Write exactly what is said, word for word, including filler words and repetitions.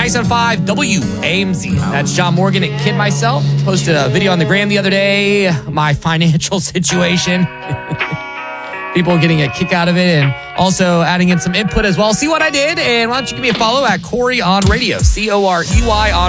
ninety-seven point five W A M Z. That's John Morgan and Kid Myself. Posted a video on the gram the other day. My financial situation. People getting a kick out of it and also adding in some input as well. See what I did? And why don't you give me a follow at Corey on Radio. C O R E Y on